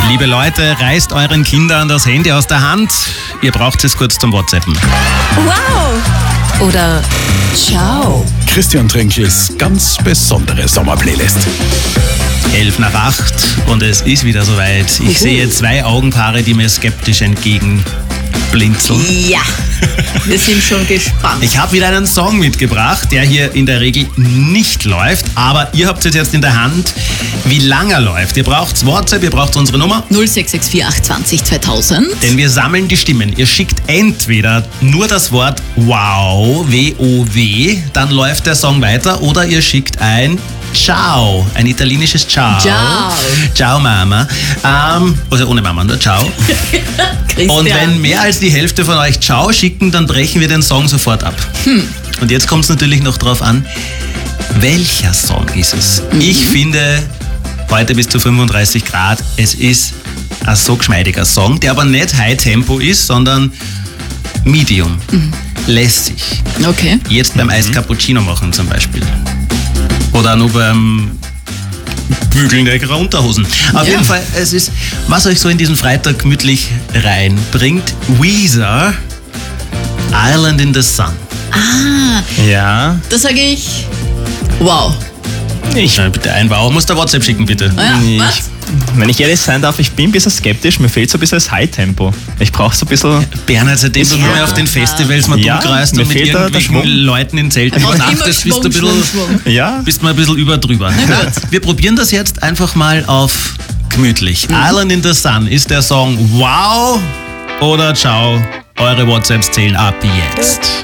Liebe Leute, reißt euren Kindern das Handy aus der Hand. Ihr braucht es kurz zum WhatsAppen. Wow! Oder ciao. Christian Trenkels ganz besondere Sommerplaylist. 7:11 und es ist wieder soweit. Ich sehe 2 Augenpaare, die mir skeptisch entgegenblinzeln. Ja, wir sind schon gespannt. Ich habe wieder einen Song mitgebracht, der hier in der Regel nicht läuft, aber ihr habt es jetzt in der Hand, wie lange er läuft. Ihr braucht WhatsApp, ihr braucht unsere Nummer. 0664 820 2000. Denn wir sammeln die Stimmen. Ihr schickt entweder nur das Wort wow, W-O-W, dann läuft der Song weiter, oder ihr schickt ein Ciao, ein italienisches Ciao. Ciao. Ciao Mama. Also ohne Mama, nur Ciao. Christian. Und wenn mehr als die Hälfte von euch Ciao schicken, dann brechen wir den Song sofort ab. Und jetzt kommt es natürlich noch drauf an, welcher Song ist es? Ich finde, heute bis zu 35 Grad, es ist ein so geschmeidiger Song, der aber nicht High-Tempo ist, sondern Medium, lässig. Okay. Jetzt beim Eis Cappuccino machen zum Beispiel. Oder nur beim Bügeln der Unterhosen. Auf jeden Fall, es ist, was euch so in diesen Freitag gemütlich reinbringt. Weezer, Island in the Sun. Ah, Ja, da sage ich wow. Bitte ein Wow. Muss der WhatsApp schicken, bitte. Ah ja, was? wenn ich ehrlich sein darf, ich bin ein bisschen skeptisch. Mir fehlt so ein bisschen das High-Tempo. Ich brauche so ein bisschen... Bernhard, seitdem du nur mehr auf den Festivals mal Ja, rumkreist mir und mit fehlt da der irgendwelchen Schwung. Leuten in Zelten Immer übernachtest, bist du ein Schwung, bisschen... Schwung. Ja, Bist mal ein bisschen drüber. Na gut. Wir probieren das jetzt einfach mal auf gemütlich. Island in the Sun ist der Song Wow oder Ciao. Eure WhatsApps zählen ab jetzt.